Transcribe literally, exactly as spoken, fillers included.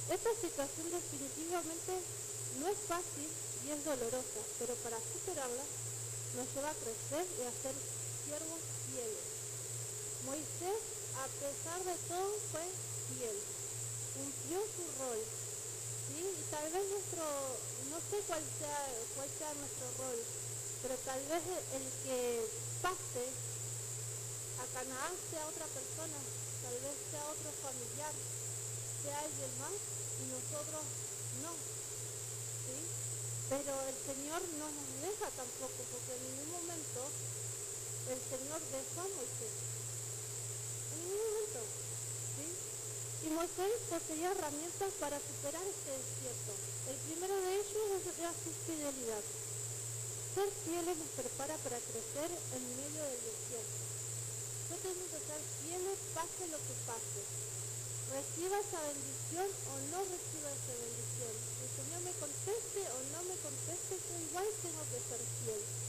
Esta situación definitivamente no es fácil y es dolorosa, pero para superarla nos lleva a crecer y a ser siervos fieles. Moisés, a pesar de todo, fue fiel, cumplió su rol, ¿sí? Y tal vez nuestro, no sé cuál sea, cuál sea nuestro rol, pero tal vez el que pase a Canaán sea otra persona, tal vez sea otro familiar, sea alguien más y nosotros no, ¿sí? Pero el Señor no nos deja tampoco, porque en ningún momento el Señor dejó a Moisés, en ningún momento, ¿sí? Y Moisés poseía herramientas para superar este desierto. El primero de ellos era su fidelidad. Ser fieles nos prepara para crecer en medio del desierto. No tenemos que ser fieles pase lo que pase. Reciba esa bendición o no reciba esa bendición. El Señor me conteste o no me conteste, yo igual tengo que ser fiel.